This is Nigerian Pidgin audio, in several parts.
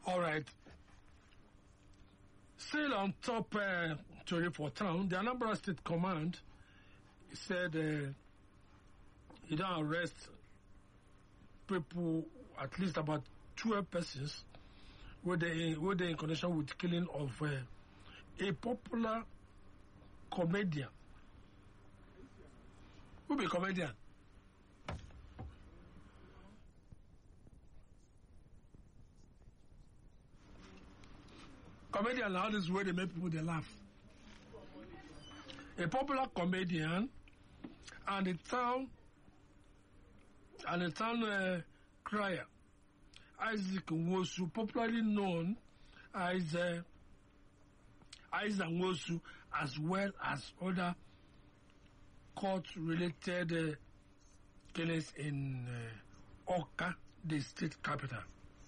All right. Still on top story for town, the Anambra State Command said he don't arrest people, at least about 12 persons, were they in connection with killing of a popular comedian. Who be comedian? Comedian now this way they make people they laugh. A popular comedian and the town crier Isaac Nwosu, popularly known as Isaac Nwosu, as well as other court-related killings in Awka, the state capital.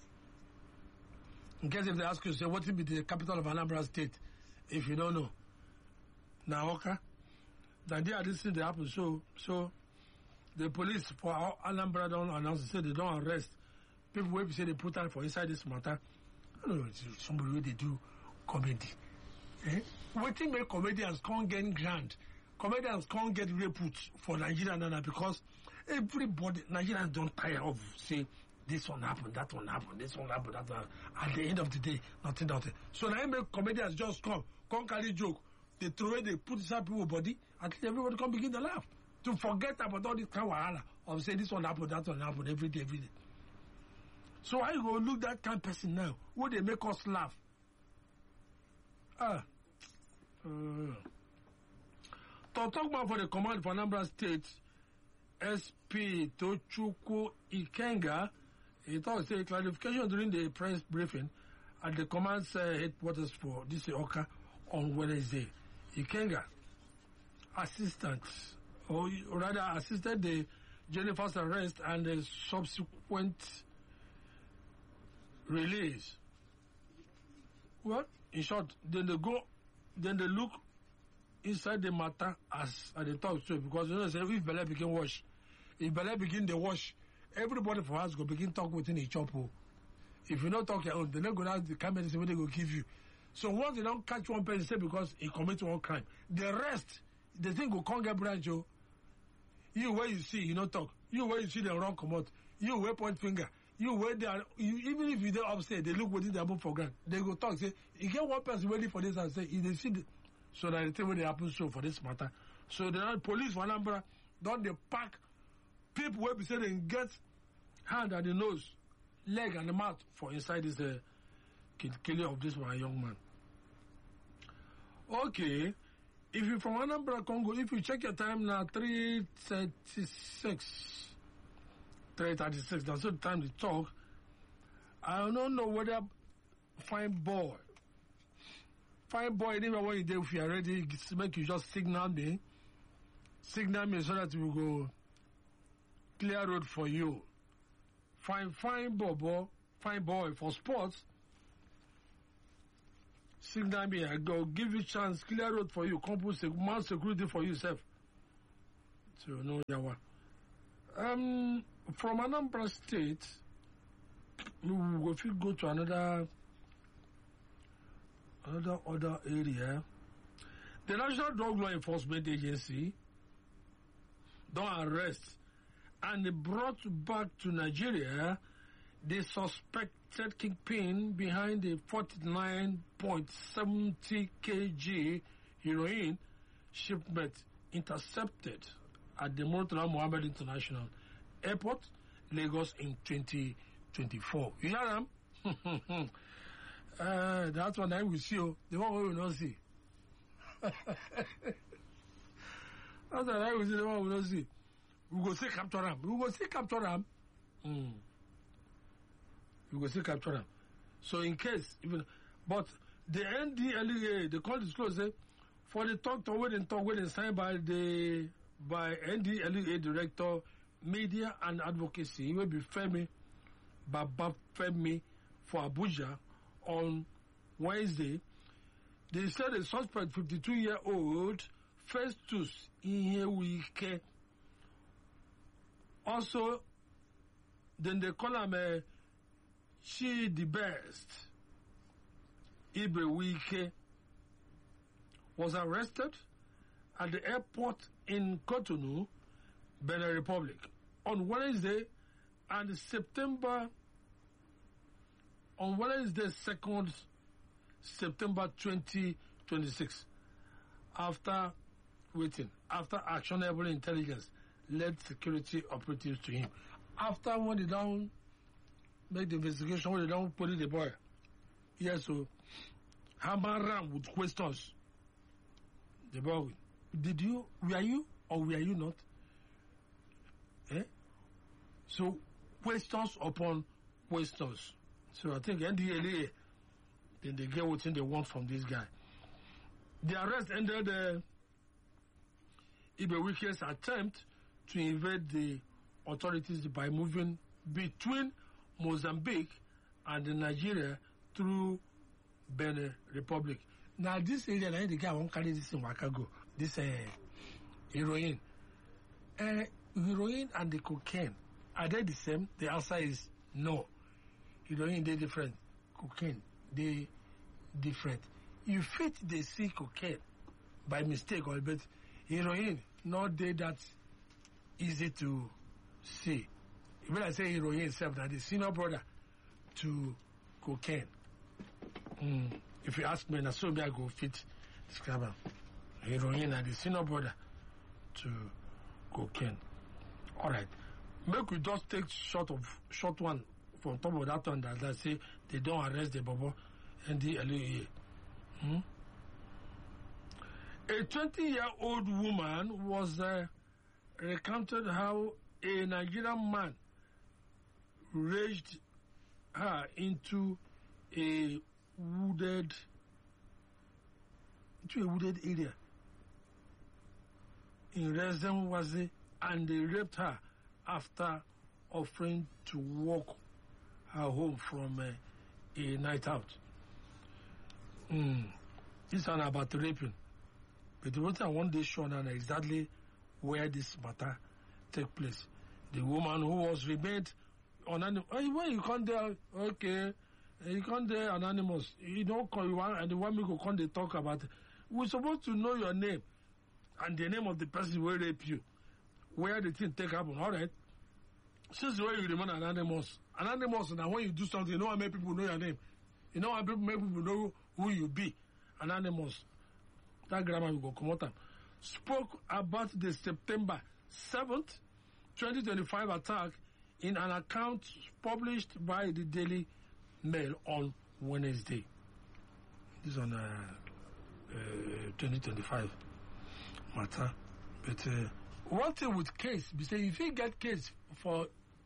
In case if they ask you, say, what will be the capital of Anambra State, if you don't know? Now, Awka. Then there this thing that happened. So the police for Anambra don't announce, say they don't arrest people who say they put out for inside this matter. I don't know, somebody where they do comedy. What thing make comedians can't get grant? Comedians can't get repute for Nigeria now because everybody, Nigerians don't tire of say this one happened, that one happened, this one happened, that one. At the end of the day, nothing. So now make comedians just come carry joke. They throw it, they put inside people's body, at least everybody can begin to laugh. To forget about all this kind of wahala of say this one happened, that one happened, every day. So I go look that kind of person now, who they make us laugh. To talk about for the command for Anambra State, SP Tochukwu Ikenga, he thought say clarification during the press briefing at the command's headquarters for this Awka on Wednesday. Ikenga, assisted the Jennifer's arrest and the subsequent release. Well, in short, then they look inside the matter as at the top too, because you know say if belle begin wash, if belle begin the wash, everybody for us go begin talk within each other. If you not talk your own, they not go ask the camera say what they go give you. So once they don't catch one person, say because he commit one crime, the rest the thing go can't get branch. You where you see, you not talk. You where you see the wrong come out. You where point finger. You where they are. Even if you don't upset, they look within the above for grant. They go talk say you get one person ready for this and say if they see the. So that the thing when they happen so for this matter. So the police for Anambra don't they pack people where we say they get hand and the nose, leg and the mouth for inside this killing of this one young man. Okay, if you from Anambra Congo, if you check your time now 3:36, that's the time to talk. I don't know whether fine boy, anyway, when you do, if you are ready, make you just signal me so that we go clear road for you. Fine boy for sports. Signal me, I go give you chance, clear road for you, compose more security for yourself. So no yawa. From Anambra State, we will go to another area. The National Drug Law Enforcement Agency don't arrest and they brought back to Nigeria the suspected kingpin behind the 49.70 kg heroin shipment intercepted at the Murtala Mohammed International Airport, Lagos in 2024. You hear them? That's what I will see. The one we will not see. That's what I will see. The one we will not see. We go see capture them. We go see capture them. We go see capture them. So in case even, but the NDLEA they call disclose say for the talk when they signed by NDLEA Director Media and Advocacy, will be Femi Babafemi for Abuja on Wednesday. They said a suspect 52-year-old Festus Ihewike. Also, then they call him she the best. Ibewike was arrested at the airport in Cotonou, Benin Republic, on Wednesday, 2nd September 2026, after actionable intelligence led security operatives to him. After when they don't make the investigation, when they don't put it the boy, yes, so hammer ram with questions. The boy, were you or were you not? Eh? So questions upon questions. So I think NDLA, then they get what they want from this guy. The arrest ended Ibewike's attempt to invade the authorities by moving between Mozambique and Nigeria through Benin Republic. Now this area, the guy won't carry this in Wakago. This heroin. Heroin and the cocaine, are they the same? The answer is no. Heroin, they different. Cocaine, they different. You fit they see cocaine by mistake or but heroin, not they that easy to see. When I say heroin itself, that the senior brother to cocaine. If you ask me, so I go fit describe them. Heroin and the senior brother to cocaine. All right, make we just take short one from top of that one that say they don't arrest the Bobo and the LUA. A 20-year-old woman was recounted how a Nigerian man raised her into a wooded area in Rezenwazi, and they raped her after offering to walk her home from a night out. This one about raping. But the one thing I want to show now exactly where this matter take place. The woman who was remained anonymous. When you come there, okay, you come there anonymous. You don't call you and the one me go come they talk about it. We're supposed to know your name and the name of the person who will rape you. Where the thing take happen, all right? Since where you remain anonymous. Anonymous now when you do something, you know how many people know your name. You know how many people know who you be. Anonymous. That grammar will go come out. Spoke about the September 7th, 2025 attack in an account published by the Daily Mail on Wednesday. This is on 2025 matter. But one thing with case, we say if you get case for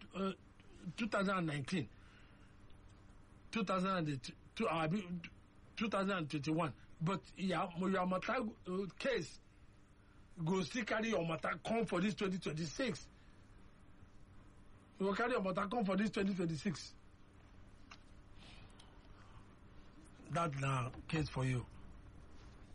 2019, 2021, but your matter case go still carry your matter come for this 2026. You will carry your matter come for this 2026. That's now case for you.